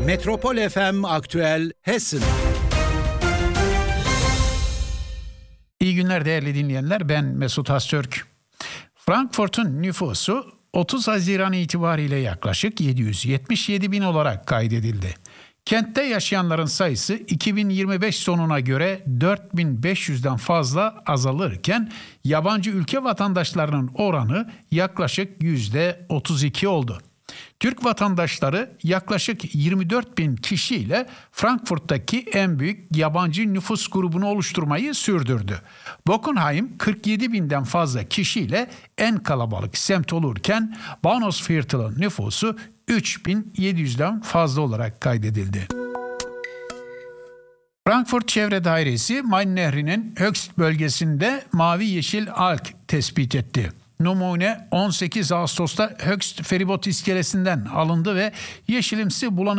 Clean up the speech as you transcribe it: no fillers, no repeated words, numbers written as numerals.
Metropol FM Aktüel Hessen. İyi günler değerli dinleyenler, ben Mesut Haztürk. Frankfurt'un nüfusu 30 Haziran itibariyle yaklaşık 777 bin olarak kaydedildi. Kentte yaşayanların sayısı 2025 sonuna göre 4500'den fazla azalırken yabancı ülke vatandaşlarının oranı yaklaşık %32 oldu. Türk vatandaşları yaklaşık 24 bin kişiyle Frankfurt'taki en büyük yabancı nüfus grubunu oluşturmayı sürdürdü. Bockenheim 47 binden fazla kişiyle en kalabalık semt olurken Bahnhofsviertel'ın nüfusu 3700'den fazla olarak kaydedildi. Frankfurt Çevre Dairesi Main Nehri'nin Höchst bölgesinde mavi yeşil alg tespit etti. Numune 18 Ağustos'ta Höchst feribot iskelesinden alındı ve yeşilimsi bulanık